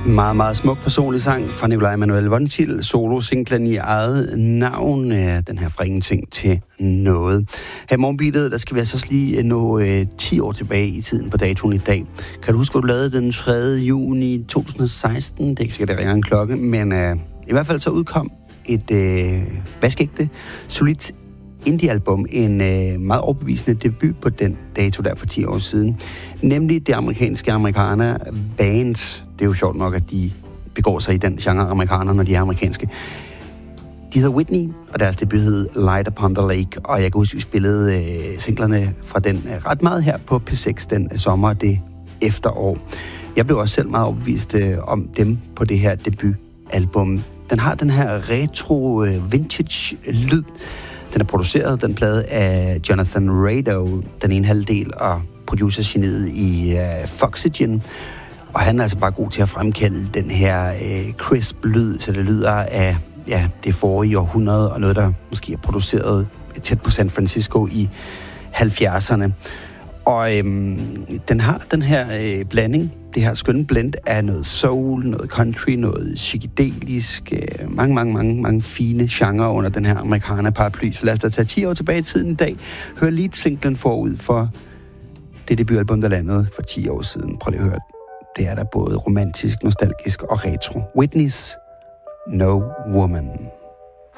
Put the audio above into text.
Meget, meget smuk personlig sang fra Nikolaj Emanuel Vontil, solo-singlen i eget navn, den her fra ingenting til noget. Her i Morgenbeatet, der skal vi altså lige nå 10 år tilbage i tiden på datoen i dag. Kan du huske, at du lavede den 3. juni 2016? Det er ikke sikkert, det ringer en klokke, men i hvert fald så udkom et vaskeægte, solidt indie-album, en meget overbevisende debut på den dato der for 10 år siden. Nemlig det amerikanske amerikaner band. Det er jo sjovt nok, at de begår sig i den genre amerikaner, når de er amerikanske. De hedder Whitney, og deres debut hed Light Upon the Lake, og jeg kan huske, at vi spillede singlerne fra den ret meget her på P6 den sommer, det efterår. Jeg blev også selv meget overbevist om dem på det her debutalbum. Den har den her retro vintage lyd. Den er produceret, den plade af Jonathan Rado, den ene halvdel, og producergeniet i Foxygen. Og han er altså bare god til at fremkalde den her crisp lyd, så det lyder af det forrige århundrede, og noget, der måske er produceret tæt på San Francisco i 70'erne. Og den har den her blanding, det her skønne blend af noget soul, noget country, noget psykedelisk, mange fine genrer under den her amerikaner-paraply. Så lad os da tage 10 år tilbage i tiden i dag. Hør lige singlen forud for det debutalbum, der landede for 10 år siden. Prøv lige at høre. Det er der både romantisk, nostalgisk og retro. Whitney's No Woman.